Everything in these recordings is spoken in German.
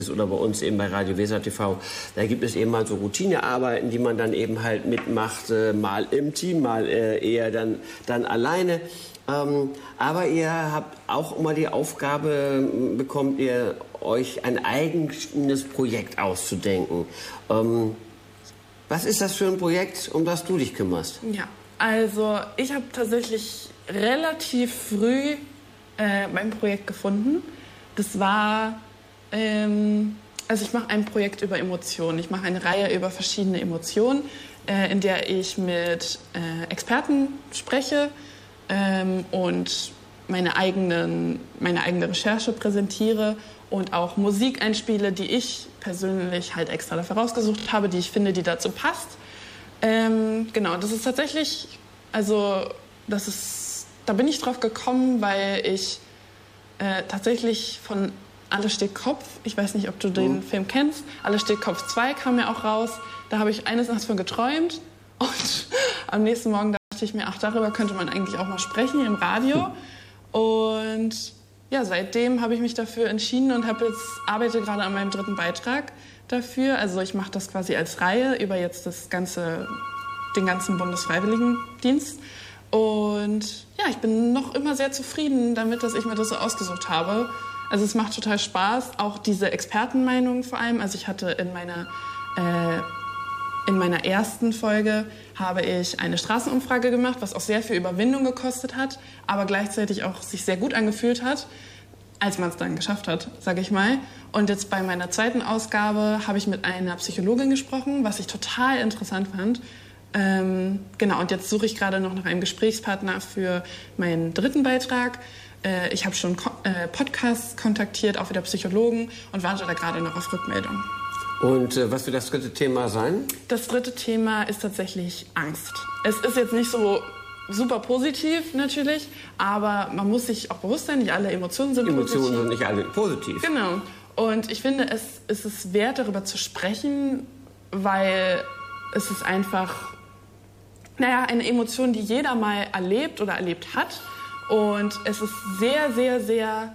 oder bei uns eben bei Radio Weser TV, da gibt es eben halt so Routinearbeiten, die man dann eben halt mitmacht, mal im Team, mal eher dann alleine. Aber ihr habt auch immer die Aufgabe, bekommt ihr euch ein eigenes Projekt auszudenken. Was ist das für ein Projekt, um das du dich kümmerst? Ja, also ich habe tatsächlich relativ früh mein Projekt gefunden. Das war... Also ich mache ein Projekt über Emotionen. Ich mache eine Reihe über verschiedene Emotionen, in der ich mit Experten spreche und meine eigene Recherche präsentiere und auch Musik einspiele, die ich persönlich halt extra dafür rausgesucht habe, die ich finde, die dazu passt. Genau, das ist tatsächlich, da bin ich drauf gekommen, weil ich tatsächlich von Alles steht Kopf, ich weiß nicht, ob du den Film kennst, Alles steht Kopf 2 kam ja auch raus. Da habe ich eines Nachts von geträumt und am nächsten Morgen dachte ich mir, ach, darüber könnte man eigentlich auch mal sprechen im Radio. Und ja, seitdem habe ich mich dafür entschieden und arbeite gerade an meinem 3. Beitrag dafür. Also ich mache das quasi als Reihe über jetzt den ganzen Bundesfreiwilligendienst. Und ja, ich bin noch immer sehr zufrieden damit, dass ich mir das so ausgesucht habe. Also es macht total Spaß, auch diese Expertenmeinungen vor allem. Also ich hatte in meiner ersten Folge habe ich eine Straßenumfrage gemacht, was auch sehr viel Überwindung gekostet hat, aber gleichzeitig auch sich sehr gut angefühlt hat, als man es dann geschafft hat, sage ich mal. Und jetzt bei meiner 2. Ausgabe habe ich mit einer Psychologin gesprochen, was ich total interessant fand. Genau, und jetzt suche ich gerade noch nach einem Gesprächspartner für meinen 3. Beitrag. Ich habe schon Podcasts kontaktiert, auch wieder Psychologen, und warte da gerade noch auf Rückmeldung. Und was wird das 3. Thema sein? Das 3. Thema ist tatsächlich Angst. Es ist jetzt nicht so super positiv natürlich, aber man muss sich auch bewusst sein, nicht alle Emotionen sind positiv. Emotionen sind nicht alle positiv. Genau. Und ich finde, es ist wert, darüber zu sprechen, weil es ist einfach, eine Emotion, die jeder mal erlebt oder erlebt hat. Und es ist sehr, sehr, sehr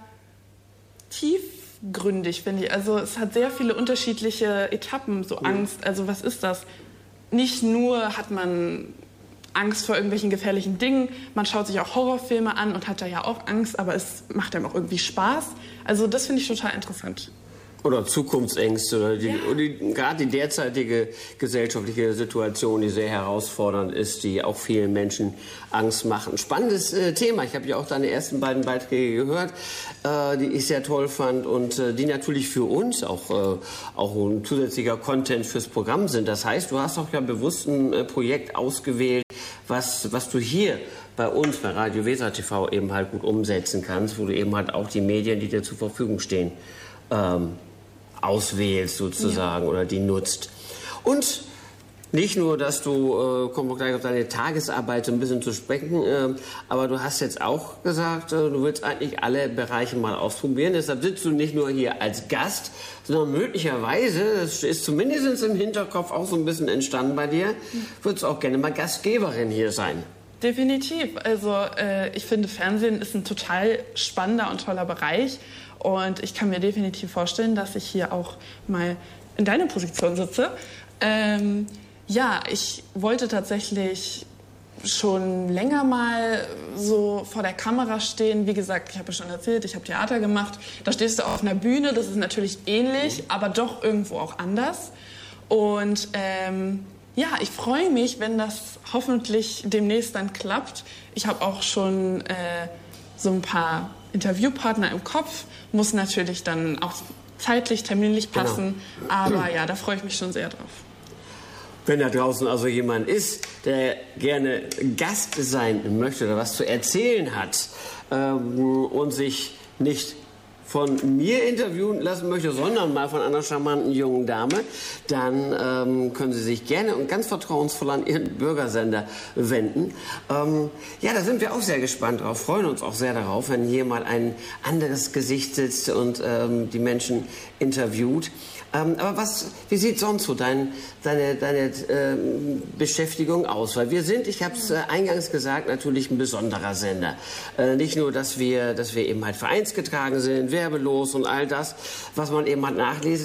tiefgründig, finde ich. Also es hat sehr viele unterschiedliche Etappen, so Angst. Also was ist das? Nicht nur hat man Angst vor irgendwelchen gefährlichen Dingen, man schaut sich auch Horrorfilme an und hat da ja auch Angst, aber es macht einem auch irgendwie Spaß. Also das finde ich total interessant. Oder Zukunftsängste oder gerade die derzeitige gesellschaftliche Situation, die sehr herausfordernd ist, die auch vielen Menschen Angst macht. Ein spannendes Thema. Ich habe ja auch deine ersten beiden Beiträge gehört, die ich sehr toll fand und die natürlich für uns auch ein zusätzlicher Content fürs Programm sind. Das heißt, du hast auch ja bewusst ein Projekt ausgewählt, was du hier bei uns, bei Radio Weser TV eben halt gut umsetzen kannst, wo du eben halt auch die Medien, die dir zur Verfügung stehen, auswählst sozusagen oder die nutzt. Und nicht nur, dass du, kommen wir gleich auf deine Tagesarbeit so ein bisschen zu sprechen, aber du hast jetzt auch gesagt, du willst eigentlich alle Bereiche mal ausprobieren. Deshalb sitzt du nicht nur hier als Gast, sondern möglicherweise, das ist zumindest im Hinterkopf auch so ein bisschen entstanden bei dir, würdest du auch gerne mal Gastgeberin hier sein. Definitiv. Also ich finde, Fernsehen ist ein total spannender und toller Bereich. Und ich kann mir definitiv vorstellen, dass ich hier auch mal in deiner Position sitze. Ja, ich wollte tatsächlich schon länger mal so vor der Kamera stehen. Wie gesagt, ich habe ja schon erzählt, ich habe Theater gemacht. Da stehst du auf einer Bühne, das ist natürlich ähnlich, aber doch irgendwo auch anders. Und ja, ich freue mich, wenn das hoffentlich demnächst dann klappt. Ich habe auch schon so ein paar Interviewpartner im Kopf. Muss natürlich dann auch zeitlich, terminlich passen. Genau. Aber ja, da freue ich mich schon sehr drauf. Wenn da draußen also jemand ist, der gerne Gast sein möchte oder was zu erzählen hat und sich nicht von mir interviewen lassen möchte, sondern mal von einer charmanten jungen Dame, dann können Sie sich gerne und ganz vertrauensvoll an Ihren Bürgersender wenden. Ja, da sind wir auch sehr gespannt drauf, freuen uns auch sehr darauf, wenn hier mal ein anderes Gesicht sitzt und die Menschen interviewt. Aber wie sieht sonst so deine Beschäftigung aus? Weil wir sind, ich habe es eingangs gesagt, natürlich ein besonderer Sender. Nicht nur, dass wir eben halt vereinsgetragen sind, werbelos und all das, was man eben halt nachlesen